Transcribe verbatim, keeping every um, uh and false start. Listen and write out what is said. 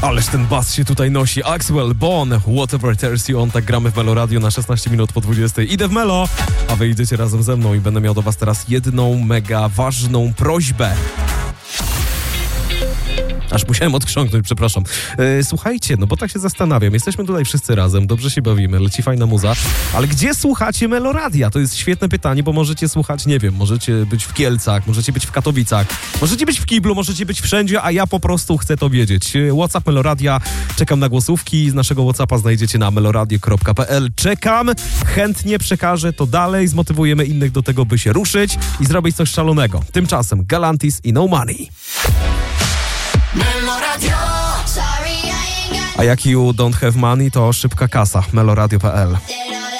Ależ ten bas się tutaj nosi. Axwell, Bon, Whatever Tears You On. Tak gramy w Melo Radio na szesnaście minut po dwudziestej. Idę w Melo, a wy idziecie razem ze mną i będę miał do was teraz jedną mega ważną prośbę. Aż musiałem odkrząknąć, przepraszam. E, słuchajcie, no bo tak się zastanawiam. Jesteśmy tutaj wszyscy razem, dobrze się bawimy, leci fajna muza. Ale gdzie słuchacie Melo Radia? To jest świetne pytanie, bo możecie słuchać, nie wiem, możecie być w Kielcach, możecie być w Katowicach, możecie być w Kiblu, możecie być wszędzie, a ja po prostu chcę to wiedzieć. WhatsApp Melo Radia, czekam na głosówki. Z naszego WhatsAppa znajdziecie na meloradio kropka p l. Czekam, chętnie przekażę to dalej, zmotywujemy innych do tego, by się ruszyć i zrobić coś szalonego. Tymczasem Galantis i No Money. A jak you don't have money, to szybka kasa. meloradio kropka p l.